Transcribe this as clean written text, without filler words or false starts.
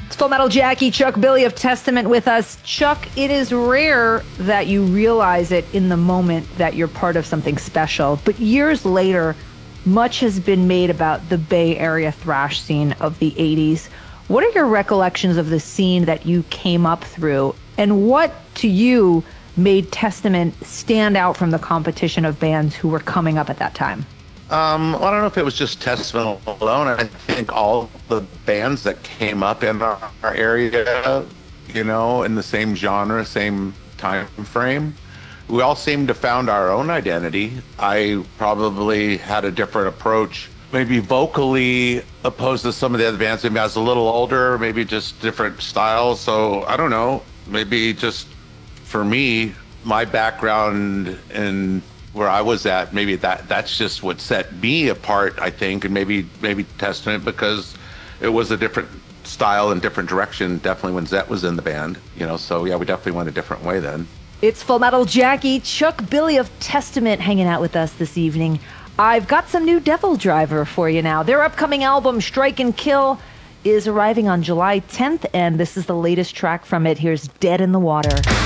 It's Full Metal Jackie, Chuck Billy of Testament with us. Chuck, it is rare that you realize it in the moment that you're part of something special, but years later, much has been made about the Bay Area thrash scene of the 80s. What are your recollections of the scene that you came up through, and what, to you, made Testament stand out from the competition of bands who were coming up at that time? Well, I don't know if it was just Testament alone. I think all the bands that came up in our area, in the same genre, same time frame, we all seemed to found our own identity. I probably had a different approach, maybe vocally opposed to some of the other bands. Maybe I was a little older, maybe just different styles. So I don't know, maybe just for me, my background and where I was at, maybe that's just what set me apart, I think, and maybe Testament, because it was a different style and different direction, definitely when Zet was in the band, so yeah, we definitely went a different way then. It's Full Metal Jackie, Chuck Billy of Testament hanging out with us this evening. I've got some new Devil Driver for you now. Their upcoming album, Strike and Kill, is arriving on July 10th, and this is the latest track from it. Here's Dead in the Water.